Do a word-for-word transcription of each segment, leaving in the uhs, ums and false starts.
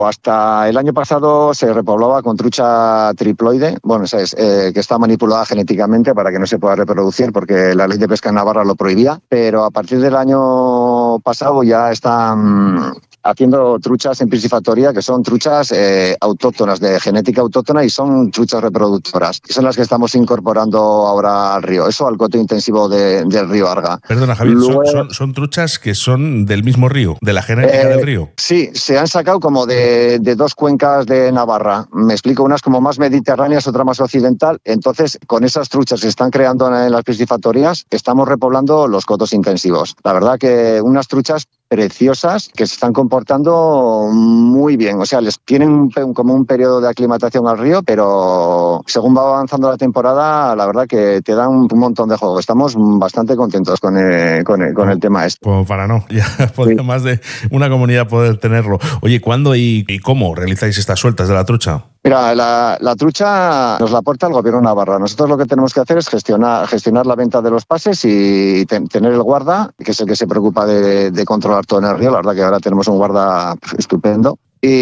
Hasta el año pasado se repoblaba con trucha triploide, bueno, es, eh, que está manipulada genéticamente para que no se pueda reproducir porque la ley de pesca en Navarra lo prohibía, pero a partir del año pasado ya están haciendo truchas en piscifactoría, que son truchas eh, autóctonas, de genética autóctona, y son truchas reproductoras, y son las que estamos incorporando ahora al río, eso al coto intensivo de, del río Arga. Perdona, Javier, Luego, son, son, son truchas que son del mismo río, de la genética eh, del río. Sí, se han sacado como de, de dos cuencas de Navarra, me explico, unas como más mediterráneas, otra más occidental, entonces con esas truchas que se están creando en las piscifactorías, estamos repoblando los cotos intensivos. La verdad que unas truchas preciosas que se están comportando muy bien, o sea, les tienen un, como un periodo de aclimatación al río, pero según va avanzando la temporada, la verdad que te dan un montón de juego. Estamos bastante contentos con el, con el, con el tema este. Pues para no, ya podría sí. Más de una comunidad poder tenerlo. Oye, ¿cuándo y, y cómo realizáis estas sueltas de la trucha? Mira, la, la trucha nos la aporta el gobierno de Navarra. Nosotros lo que tenemos que hacer es gestionar, gestionar la venta de los pases y te, tener el guarda, que es el que se preocupa de, de controlar todo en el río. La verdad que ahora tenemos un guarda estupendo.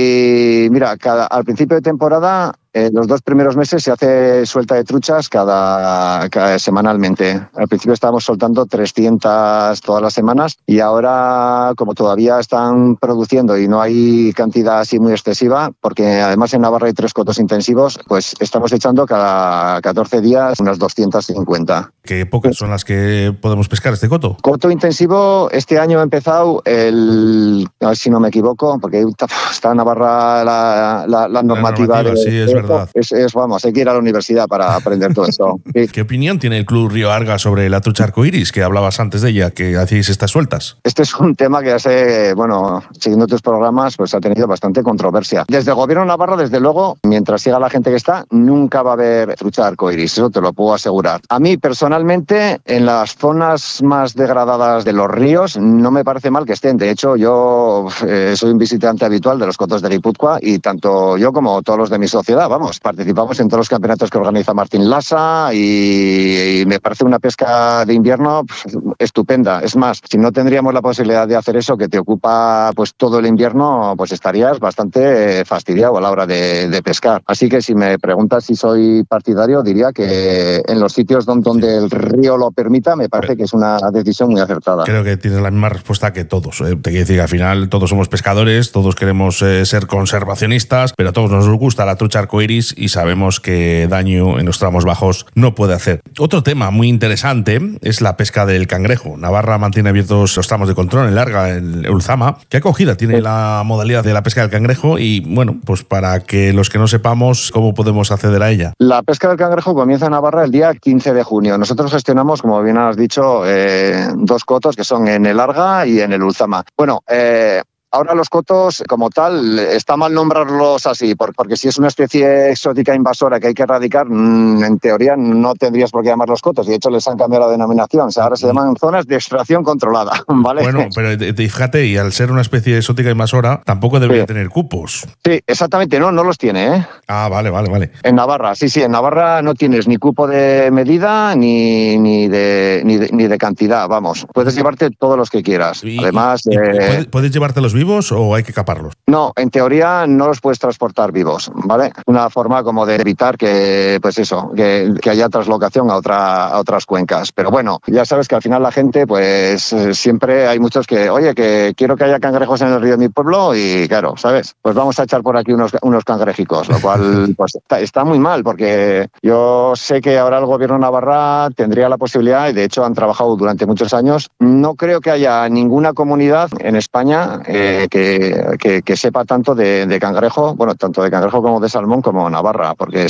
Y mira, cada, al principio de temporada, eh, los dos primeros meses se hace suelta de truchas cada, cada semanalmente. Al principio estábamos soltando trescientas todas las semanas y ahora, como todavía están produciendo y no hay cantidad así muy excesiva, porque además en Navarra hay tres cotos intensivos, pues estamos echando cada catorce días unas doscientas cincuenta. ¿Qué pocas son las que podemos pescar este coto? Coto intensivo, este año ha empezado el, a ver si no me equivoco, porque está en Navarra la, la, la normativa. La normativa de, sí, es verdad. Es, es, vamos, hay que ir a la universidad para aprender todo eso. Sí. ¿Qué opinión tiene el Club Río Arga sobre la trucha arcoiris, que hablabas antes de ella, que hacéis estas sueltas? Este es un tema que hace, bueno, siguiendo tus programas, pues ha tenido bastante controversia. Desde el gobierno de Navarra, desde luego, mientras siga la gente que está, nunca va a haber trucha arcoiris, eso te lo puedo asegurar. A mí, personalmente, en las zonas más degradadas de los ríos, no me parece mal que estén. De hecho, yo eh, soy un visitante habitual de los cotos de Guipúzcoa y tanto yo como todos los de mi sociedad, vamos, participamos en todos los campeonatos que organiza Martín Lassa y, y me parece una pesca de invierno pues, estupenda. Es más, si no tendríamos la posibilidad de hacer eso que te ocupa pues todo el invierno, pues estarías bastante fastidiado a la hora de, de pescar. Así que si me preguntas si soy partidario, diría que en los sitios donde, donde el río lo permita, me parece que es una decisión muy acertada. Creo que tienes la misma respuesta que todos. Eh, te quiero decir que al final todos somos pescadores, todos queremos eh, ser conservacionistas, pero a todos nos gusta la trucha arcoiris y sabemos que daño en los tramos bajos no puede hacer. Otro tema muy interesante es la pesca del cangrejo. Navarra mantiene abiertos los tramos de control en Larga, en Ulzama. ¿Qué acogida tiene sí. la modalidad de la pesca del cangrejo? Y bueno, pues para que los que no sepamos, ¿cómo podemos acceder a ella? La pesca del cangrejo comienza en Navarra el día quince de junio. Nosotros gestionamos, como bien has dicho, eh, dos cotos que son en el Larga y en el Ulzama. Bueno, eh, ahora los cotos, como tal, está mal nombrarlos así, porque si es una especie exótica invasora que hay que erradicar, en teoría no tendrías por qué llamarlos cotos. Y de hecho les han cambiado la denominación. O sea, ahora se llaman zonas de extracción controlada, ¿vale? Bueno, pero fíjate, y al ser una especie exótica invasora, tampoco debería sí. tener cupos. Sí, exactamente. No, no los tiene, ¿eh? Ah, vale, vale, vale. En Navarra, sí, sí. En Navarra no tienes ni cupo de medida ni, ni, de, ni, de, ni de cantidad, vamos. Puedes llevarte todos los que quieras. Y, Además... Y, eh, ¿puedes, ¿Puedes llevártelos vivos o hay que caparlos? No, en teoría no los puedes transportar vivos, ¿vale? Una forma como de evitar que, pues eso, que, que haya traslocación a, otra, a otras cuencas. Pero bueno, ya sabes que al final la gente, pues siempre hay muchos que, oye, que quiero que haya cangrejos en el río de mi pueblo y claro, ¿sabes? Pues vamos a echar por aquí unos, unos cangrejicos, lo cual pues está, está muy mal porque yo sé que ahora el gobierno de Navarra tendría la posibilidad, y de hecho han trabajado durante muchos años. No creo que haya ninguna comunidad en España eh, que Que, que sepa tanto de, de cangrejo, bueno, tanto de cangrejo como de salmón como Navarra, porque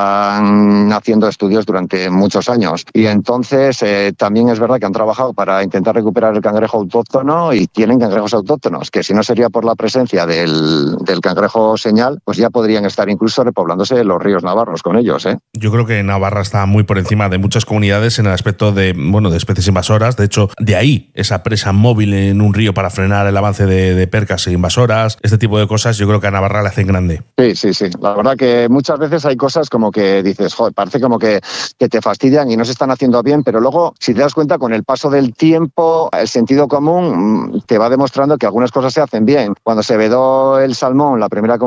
están haciendo estudios durante muchos años. Y entonces eh, también es verdad que han trabajado para intentar recuperar el cangrejo autóctono y tienen cangrejos autóctonos, que si no sería por la presencia del, del cangrejo señal, pues ya podrían estar incluso repoblándose los ríos navarros con ellos, ¿eh? Yo creo que Navarra está muy por encima de muchas comunidades en el aspecto de, bueno, de especies invasoras. De hecho, de ahí esa presa móvil en un río para frenar el avance de, de percas e invasoras, este tipo de cosas yo creo que a Navarra le hacen grande. Sí, sí, sí. La verdad que muchas veces hay cosas como que dices, joder, parece como que, que te fastidian y no se están haciendo bien, pero luego, si te das cuenta, con el paso del tiempo, el sentido común te va demostrando que algunas cosas se hacen bien. Cuando se vedó el salmón, la primera